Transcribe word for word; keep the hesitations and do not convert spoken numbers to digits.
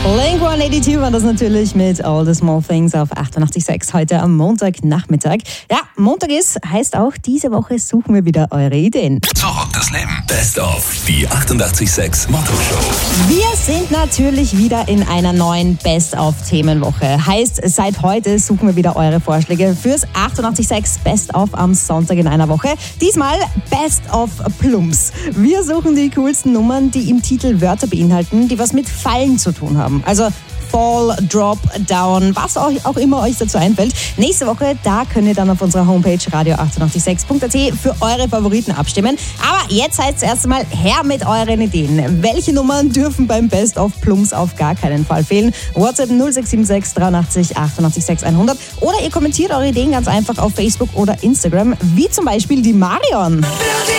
Blink hundertzweiundachtzig war das natürlich mit All the Small Things auf achtundachtzig Komma sechs heute am Montagnachmittag. Ja, Montag ist, heißt auch, diese Woche suchen wir wieder eure Ideen. Zurück das Leben. Best of die achtundachtzig Komma sechs Motto-Show. Wir sind natürlich wieder in einer neuen Best of Themenwoche. Heißt, seit heute suchen wir wieder eure Vorschläge fürs achtundachtzig Komma sechs Best of am Sonntag in einer Woche. Diesmal Best of Plumps. Wir suchen die coolsten Nummern, die im Titel Wörter beinhalten, die was mit Fallen zu tun haben. Also Fall, Drop, Down, was auch, auch immer euch dazu einfällt. Nächste Woche, da könnt ihr dann auf unserer Homepage radio achtundachtzig Komma sechs Punkt at für eure Favoriten abstimmen. Aber jetzt heißt es erst einmal her mit euren Ideen. Welche Nummern dürfen beim Best of Plumps auf gar keinen Fall fehlen? WhatsApp null sechs sieben sechs dreiundachtzig achtundachtzig sechs hundert oder ihr kommentiert eure Ideen ganz einfach auf Facebook oder Instagram, wie zum Beispiel die Marion.